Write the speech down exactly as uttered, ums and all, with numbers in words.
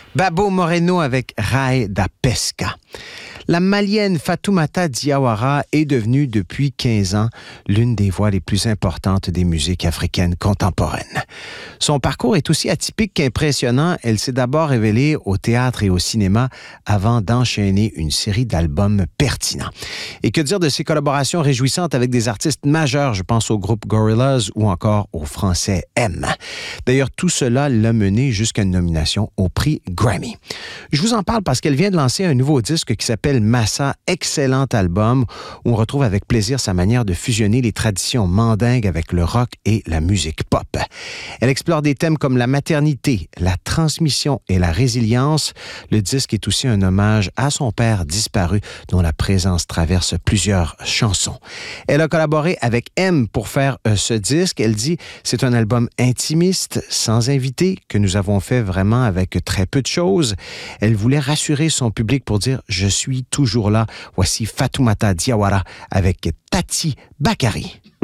Babo Moreno avec Rai da Pesca. La Malienne Fatoumata Diawara est devenue depuis quinze ans l'une des voix les plus importantes des musiques africaines contemporaines. Son parcours est aussi atypique qu'impressionnant. Elle s'est d'abord révélée au théâtre et au cinéma avant d'enchaîner une série d'albums pertinents. Et que dire de ses collaborations réjouissantes avec des artistes majeurs, je pense au groupe Gorillaz ou encore au français M. D'ailleurs, tout cela l'a mené jusqu'à une nomination au prix Grammy. Je vous en parle parce qu'elle vient de lancer un nouveau disque qui s'appelle Massa, excellent album où on retrouve avec plaisir sa manière de fusionner les traditions mandingues avec le rock et la musique pop. Elle explore des thèmes comme la maternité, la transmission et la résilience. Le disque est aussi un hommage à son père disparu dont la présence traverse plusieurs chansons. Elle a collaboré avec M pour faire euh, ce disque. Elle dit « C'est un album intimiste, sans invité, que nous avons fait vraiment avec très peu de choses. » Elle voulait rassurer son public pour dire « Je suis toujours là. » Voici Fatoumata Diawara avec Tati Bakari.